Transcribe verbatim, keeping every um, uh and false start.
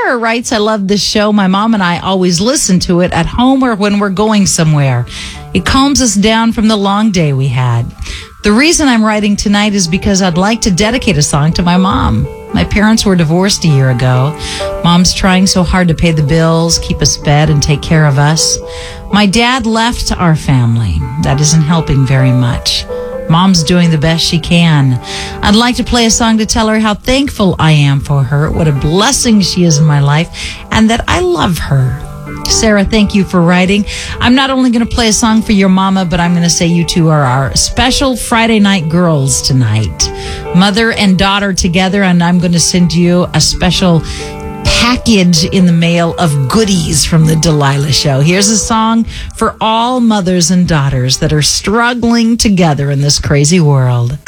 Sarah writes, I love this show. My mom and I always listen to it at home or when we're going somewhere. It calms us down from the long day we had. The reason I'm writing tonight is because I'd like to dedicate a song to my mom. My parents were divorced a year ago. Mom's trying so hard to pay the bills, keep us fed, and take care of us. My dad left our family. That isn't helping very much. Mom's doing the best she can. I'd like to play a song to tell her how thankful I am for her, what a blessing she is in my life, and that I love her. Sarah, thank you for writing. I'm not only going to play a song for your mama, but I'm going to say you two are our special Friday night girls tonight. Mother and daughter together, and I'm going to send you a special package in the mail of goodies from the Delilah Show. Here's a song for all mothers and daughters that are struggling together in this crazy world.